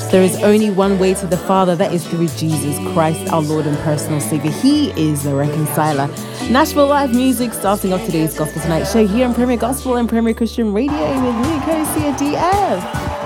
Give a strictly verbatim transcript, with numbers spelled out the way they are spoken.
There is only one way to the Father, that is through Jesus Christ, our Lord and personal Savior. He is the reconciler. Nashville Live Music, starting off today's Gospel Tonight show here on Premier Gospel and Premier Christian Radio with me, Kosia D F.